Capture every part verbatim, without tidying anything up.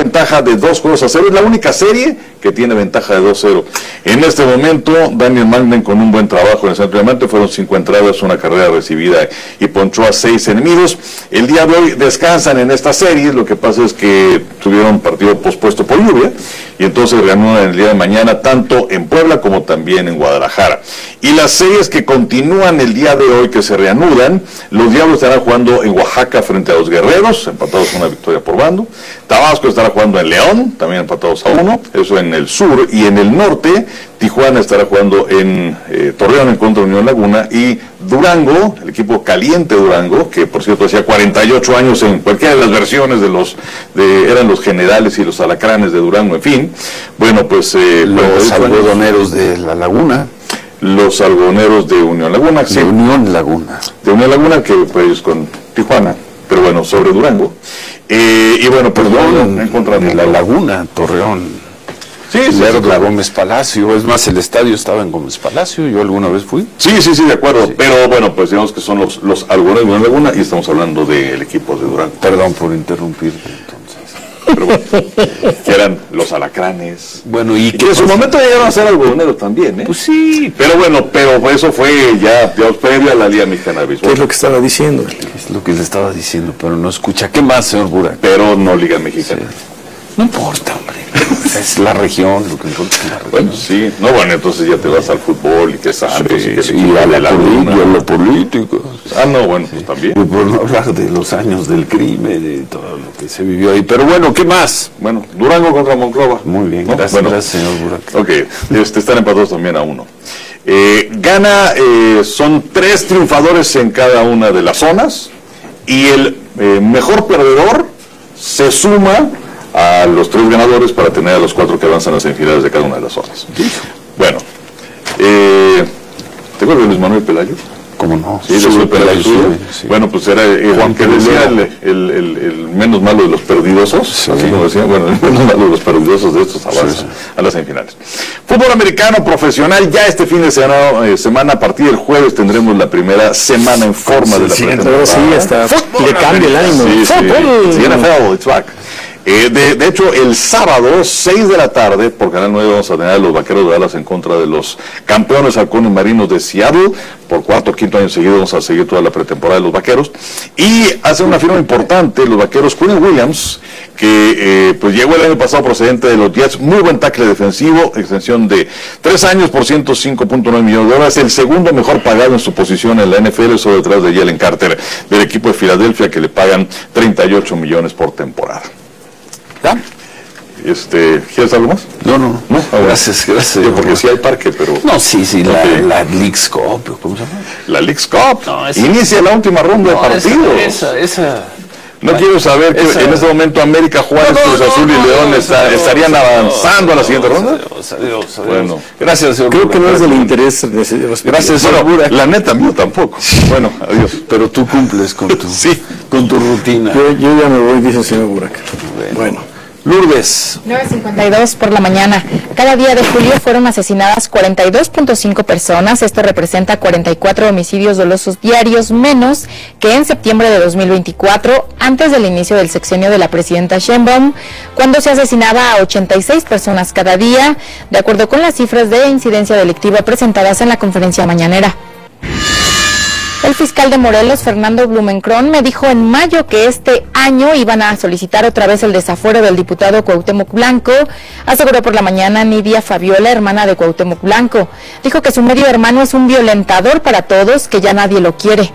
ventaja de dos juegos a cero. Es la única serie que tiene ventaja de dos cero. En este momento, Daniel Magden con un buen trabajo en el centro de mate, fueron cinco entradas, una carrera recibida y ponchó a seis enemigos. El día de hoy descansan en esta serie, lo que pasa es que tuvieron partido pospuesto por lluvia, y entonces reanudan el día de mañana, tanto en Puebla como también en Guadalajara. Y las series que continúan el día de hoy, que se reanudan, los Diablos estarán jugando en Oaxaca frente a los Guerreros, empatados a una victoria por bando. Tabasco estará jugando en León, también empatados a uno, eso en el sur. Y en el norte, Tijuana estará jugando en eh, Torreón en contra de Unión Laguna, y Durango, el equipo caliente Durango, que por cierto hacía cuarenta y ocho años en cualquiera de las versiones de los, de, eran los Generales y los Alacranes de Durango, en fin, bueno, pues eh, los algodoneros de La Laguna. Los algodoneros de Unión Laguna. De sí, Unión Laguna. De Unión Laguna, que pues con Tijuana, pero bueno, sobre Durango. Eh, y bueno, pues Perdón, en contra de La Laguna, Torreón. Sí, sí, sí, la Gómez Palacio, es más, el estadio estaba en Gómez Palacio, yo alguna vez fui. Sí, sí, sí, de acuerdo, sí. Pero bueno, pues digamos que son los, los algodoneros de Unión Laguna y estamos hablando del equipo de Durango. Perdón por interrumpirte, entonces. Pero bueno, que eran los Alacranes. Bueno, y, y que en su momento llegaron a ser algodoneros también, ¿eh? Pues sí. Pero bueno, pero eso fue ya, ya previo a la Liga Mexicana de Béisbol. ¿Qué es lo que estaba diciendo? Es lo que le estaba diciendo, pero no escucha. ¿Qué más, señor Burak? Pero no Liga Mexicana. Sí. No importa, hombre. Es la región, lo que importa es la región. Bueno, sí. No, bueno, entonces ya te vas al fútbol y que Santos sí, y que sí, y a la, la política, a lo político. Ah, no, bueno, pues también. Y por no hablar de los años del crimen, de todo lo que se vivió ahí. Pero bueno, ¿qué más? Bueno, Durango contra Monclova. Muy bien, ¿no? gracias, bueno, gracias, señor Burak. Ok, este, están empatados también a uno. Eh, gana, eh, son tres triunfadores en cada una de las zonas, y el eh, mejor perdedor se suma a los tres ganadores para tener a los cuatro que avanzan a las semifinales de cada una de las zonas. Bueno, eh, ¿te acuerdas de Luis Manuel Pelayo? ¿Cómo no? Sí, sí, Pelayo, Pelayo sí, sí. Bueno, pues era el Juan que decía el, el, el, el menos malo de los perdidosos, sí. Así como decía, bueno, el menos malo de los perdidosos de estos avanzan sí, sí. a las semifinales. Fútbol americano profesional, ya este fin de semana, eh, semana a partir del jueves tendremos la primera semana en forma sí, de la sí, pretemporada. Sí, hasta le cambia el ánimo. Sí, sí, sí, N F L, it's back. Eh, de, de hecho, el sábado, seis de la tarde, por Canal nueve, vamos a tener a los Vaqueros de Dallas en contra de los campeones halcones marinos de Seattle. Por cuarto o quinto año seguido vamos a seguir toda la pretemporada de los Vaqueros. Y hacen una firma importante, los Vaqueros, Quinn Williams, que eh, pues llegó el año pasado procedente de los Jets, muy buen tackle defensivo, extensión de tres años por ciento cinco punto nueve millones de dólares, el segundo mejor pagado en su posición en la N F L, solo detrás de Jalen Carter, del equipo de Filadelfia, que le pagan treinta y ocho millones por temporada. ¿Ya? Este, ¿quieres algo más? No, no, no. Ah, gracias, gracias. Yo, porque sí hay parque, pero... No, sí, sí, okay. la, la Leagues Cup, ¿cómo se llama? La Leagues Cup. No, esa... Inicia la última ronda no, de partidos. Esa, esa... esa... No Ay, quiero saber que esa... en este momento América, Juárez, no, no, Cruz Azul no, no, y León no, está, Dios, estarían Dios, avanzando Dios, a la siguiente Dios, ronda. Dios, adiós, adiós. Bueno, gracias, señor. Creo que no es del interés de los Gracias, señor. Bueno, la neta, mío tampoco. Bueno, adiós. Pero tú cumples con tu, sí. con tu rutina. Yo, yo ya me voy, dice el señor Burak. Bueno. bueno. Lourdes. nueve cincuenta y dos por la mañana. Cada día de julio fueron asesinadas cuarenta y dos punto cinco personas. Esto representa cuarenta y cuatro homicidios dolosos diarios menos que en septiembre de dos mil veinticuatro, antes del inicio del sexenio de la presidenta Sheinbaum, cuando se asesinaba a ochenta y seis personas cada día, de acuerdo con las cifras de incidencia delictiva presentadas en la conferencia mañanera. El fiscal de Morelos, Fernando Blumenkron, me dijo en mayo que este año iban a solicitar otra vez el desafuero del diputado Cuauhtémoc Blanco. Aseguró por la mañana Nidia Fabiola, hermana de Cuauhtémoc Blanco. Dijo que su medio hermano es un violentador para todos, que ya nadie lo quiere.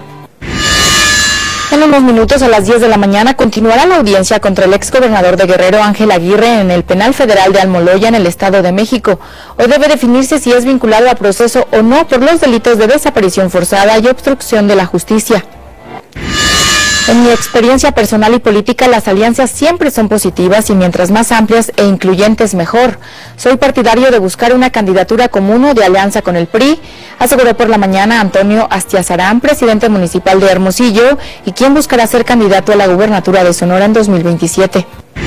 En unos minutos, a las diez de la mañana, continuará la audiencia contra el exgobernador de Guerrero, Ángel Aguirre, en el Penal Federal de Almoloya, en el Estado de México. Hoy debe definirse si es vinculado a proceso o no por los delitos de desaparición forzada y obstrucción de la justicia. En mi experiencia personal y política, las alianzas siempre son positivas y mientras más amplias e incluyentes mejor. Soy partidario de buscar una candidatura común o de alianza con el P R I, aseguró por la mañana Antonio Astiazarán, presidente municipal de Hermosillo, y quien buscará ser candidato a la gubernatura de Sonora en dos mil veintisiete.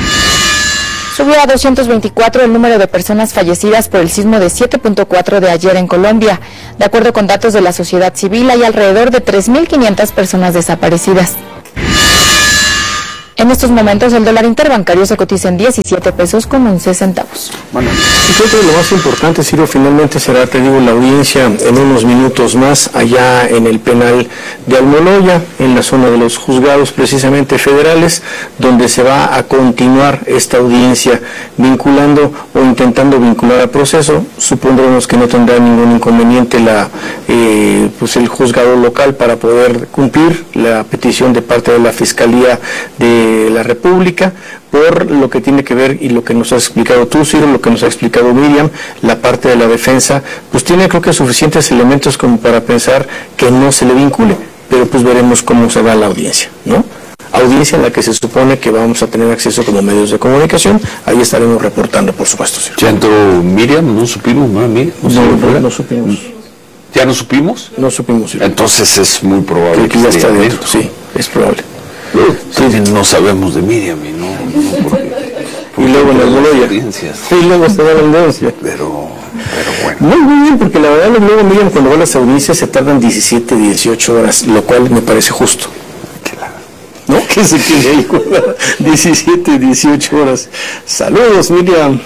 Subió a doscientos veinticuatro el número de personas fallecidas por el sismo de siete punto cuatro de ayer en Colombia. De acuerdo con datos de la sociedad civil, hay alrededor de tres mil quinientas personas desaparecidas. En estos momentos el dólar interbancario se cotiza en diecisiete pesos con once centavos. Bueno, y creo que lo más importante, Ciro, finalmente será, te digo, la audiencia en unos minutos más allá en el penal de Almoloya, en la zona de los juzgados precisamente federales, donde se va a continuar esta audiencia vinculando o intentando vincular al proceso. Supondremos que no tendrá ningún inconveniente la eh, pues el juzgado local para poder cumplir la petición de parte de la Fiscalía de la República, por lo que tiene que ver y lo que nos has explicado tú, Ciro, lo que nos ha explicado Miriam, la parte de la defensa, pues tiene creo que suficientes elementos como para pensar que no se le vincule, pero pues veremos cómo se va la audiencia, ¿no? Audiencia en la que se supone que vamos a tener acceso como medios de comunicación, ahí estaremos reportando, por supuesto, Ciro. ¿Ya entró Miriam? ¿No supimos? ¿No, Miriam? No, no, no, no supimos. ¿Ya no supimos? No supimos, Ciro. Entonces es muy probable que, que ya está dentro, sí, es probable. Sí, no sabemos de Miriam y no, no porque, porque y luego en la Almoloya y luego se da la audiencia, pero, pero bueno, muy, muy bien, porque la verdad luego Miriam cuando va a las audiencias se tardan diecisiete, dieciocho horas, lo cual me parece justo, claro. ¿no? Que se quede ahí diecisiete, dieciocho horas. Saludos, Miriam.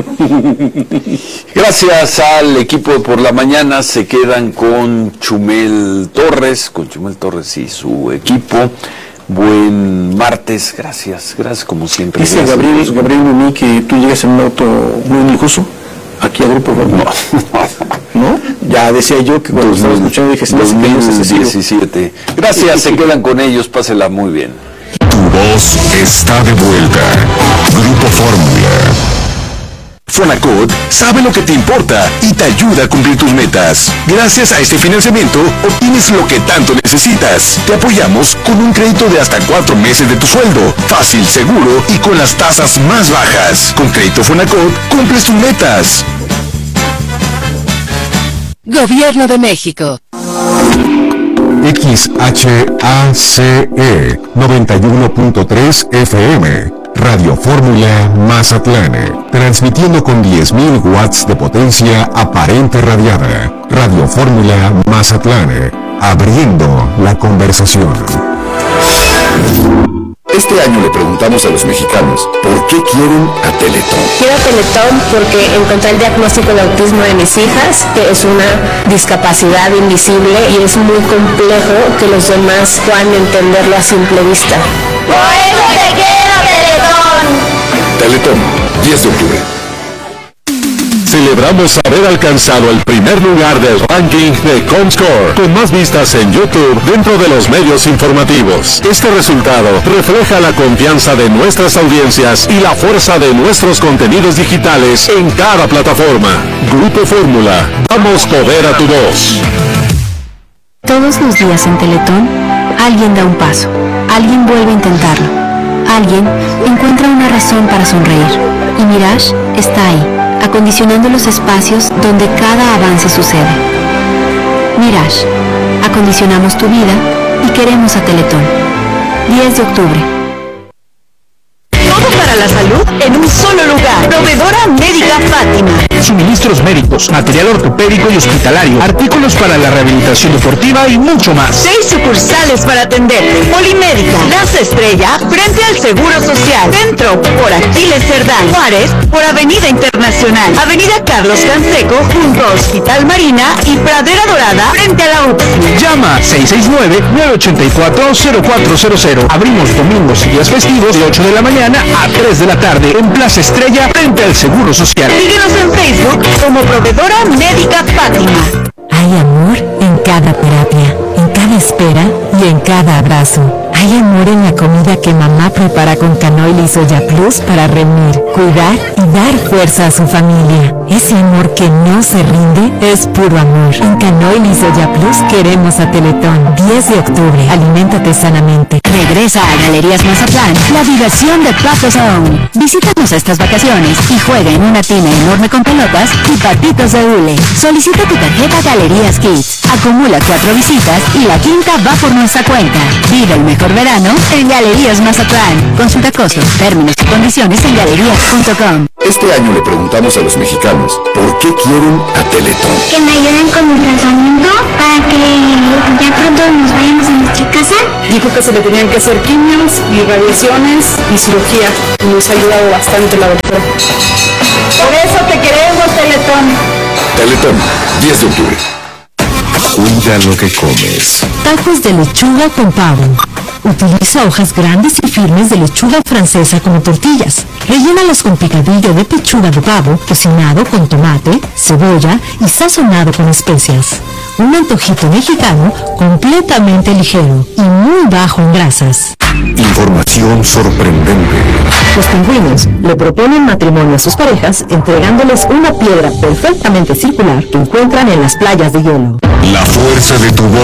Gracias al equipo de Por la Mañana. Se quedan con Chumel Torres, con Chumel Torres y su equipo. Buen martes, gracias, gracias como siempre. Dice gracias, Gabriel, gracias. Gabriel Mimi que tú llegas en un auto muy lujoso aquí a Grupo Fórmula. No, ¿no? Ya decía yo que cuando estaba escuchando dije, dos mil diecisiete. Gracias, se quedan con ellos, pásela muy bien. Tu voz está de vuelta. Grupo Fórmula. Fonacot sabe lo que te importa y te ayuda a cumplir tus metas. Gracias a este financiamiento, obtienes lo que tanto necesitas. Te apoyamos con un crédito de hasta cuatro meses de tu sueldo, fácil, seguro y con las tasas más bajas. Con Crédito Fonacot, cumples tus metas. Gobierno de México. X H A C E noventa y uno punto tres F M. Radio Fórmula Mazatlán, transmitiendo con diez mil watts de potencia aparente radiada. Radio Fórmula Mazatlán, abriendo la conversación. Este año le preguntamos a los mexicanos, ¿por qué quieren a Teletón? Quiero Teletón porque encontré el diagnóstico de autismo de mis hijas, que es una discapacidad invisible y es muy complejo que los demás puedan entenderlo a simple vista. ¡Por eso te quiero, Teletón! Teletón, diez de octubre. Celebramos haber alcanzado el primer lugar del ranking de Comscore, con más vistas en YouTube dentro de los medios informativos. Este resultado refleja la confianza de nuestras audiencias y la fuerza de nuestros contenidos digitales en cada plataforma. Grupo Fórmula, damos poder a tu voz. Todos los días en Teletón, alguien da un paso, alguien vuelve a intentarlo, alguien encuentra una razón para sonreír. Y Mirage está ahí, acondicionando los espacios donde cada avance sucede. Mirage, acondicionamos tu vida y queremos a Teletón. diez de octubre. Todo para la salud en un solo lugar. Proveedora Médica Fátima. Suministros médicos, material ortopédico y hospitalario, artículos para la rehabilitación deportiva y mucho más. Seis sucursales para atenderte. Polimédica, Plaza Estrella, frente al Seguro Social. Centro, por Aquiles Cerdán. Juárez, por Avenida Internacional. Avenida Carlos Canseco, junto a Hospital Marina y Pradera Dorada, frente a la U P S I. Llama seis seis nueve, nueve ocho cuatro, cero cuatro cero cero. Abrimos domingos y días festivos de ocho de la mañana a tres de la tarde en Plaza Estrella, frente al Seguro Social. Síguenos en Facebook como Proveedora Médica Fátima. Hay amor en cada terapia, en cada espera y en cada abrazo. Hay amor en la comida que mamá prepara con canoil y soya plus para reunir, cuidar y dar fuerza a su familia. Ese amor que no se rinde es puro amor. En canoil y soya plus queremos a Teletón. diez de octubre, aliméntate sanamente. Regresa a Galerías Mazatlán la diversión de Patos Aún. Visítanos estas vacaciones y juega en una tina enorme con pelotas y patitos de hule. Solicita tu tarjeta Galerías Kids. Acumula cuatro visitas y la quinta va por nuestra cuenta. Vive el mejor verano en Galerías Mazatlán. Consulta costos, términos y condiciones en galerías punto com. Este año le preguntamos a los mexicanos por qué quieren a Teletón. Que me ayuden con mi tratamiento para que ya pronto nos vayamos a nuestra casa. Dijo que se le tenían que hacer quimios y radiaciones y cirugía. Nos ha ayudado bastante la doctora. Por eso te queremos, Teletón. Teletón, diez de octubre. Cuida lo que comes. Tacos de lechuga con pavo. Utiliza hojas grandes y firmes de lechuga francesa como tortillas. Rellénalos con picadillo de pechuga de pavo, cocinado con tomate, cebolla y sazonado con especias. Un antojito mexicano completamente ligero y muy bajo en grasas. Información sorprendente. Los pingüinos le proponen matrimonio a sus parejas entregándoles una piedra perfectamente circular que encuentran en las playas de hielo. La fuerza de tu voz.